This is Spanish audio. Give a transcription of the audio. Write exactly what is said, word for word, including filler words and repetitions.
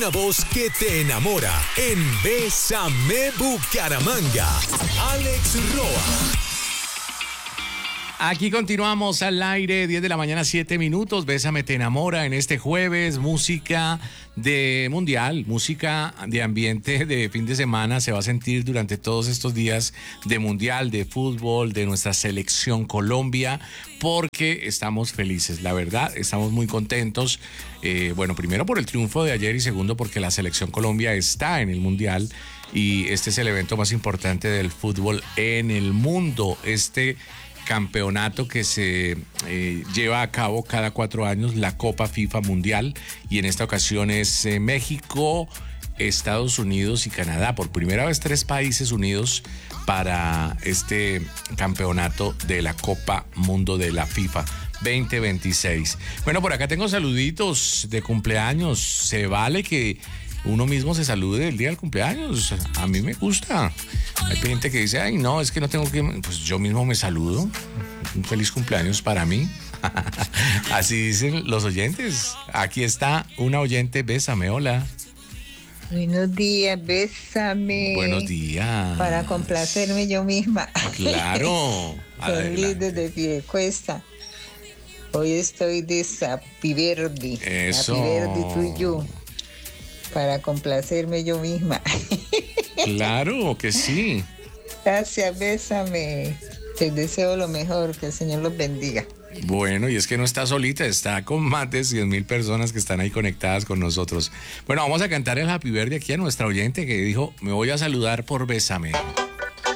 una voz que te enamora en Bésame Bucaramanga. Alex Roa. Aquí continuamos al aire, diez de la mañana, siete minutos. Bésame te enamora en este jueves, música de mundial, música de ambiente de fin de semana. Se va a sentir durante todos estos días de mundial, de fútbol, de nuestra selección Colombia, porque estamos felices, la verdad, estamos muy contentos. Eh, bueno, primero por el triunfo de ayer y segundo porque la selección Colombia está en el mundial y este es el evento más importante del fútbol en el mundo. Este campeonato que se eh, lleva a cabo cada cuatro años, la Copa FIFA Mundial, y en esta ocasión es eh, México, Estados Unidos y Canadá. Por primera vez tres países unidos para este campeonato de la Copa Mundo de la FIFA veinte veintiséis. Bueno, por acá tengo saluditos de cumpleaños. Se vale que uno mismo se salude el día del cumpleaños. A mí me gusta. Hay gente que dice, ay, no, es que no tengo que... Pues yo mismo me saludo. Un feliz cumpleaños para mí. Así dicen los oyentes. Aquí está una oyente. Bésame, hola. Buenos días, bésame. Buenos días. Para complacerme yo misma. Claro. Feliz desde Piedecuesta. Hoy estoy de Happy Verdi. Eso. Happy Verdi, tú y yo. Para complacerme yo misma. Claro que sí. Gracias, bésame. Te deseo lo mejor, que el Señor los bendiga. Bueno, y es que no está solita, está con más de cien mil personas que están ahí conectadas con nosotros. Bueno, vamos a cantar el Happy Birthday aquí a nuestra oyente que dijo, me voy a saludar por Bésame.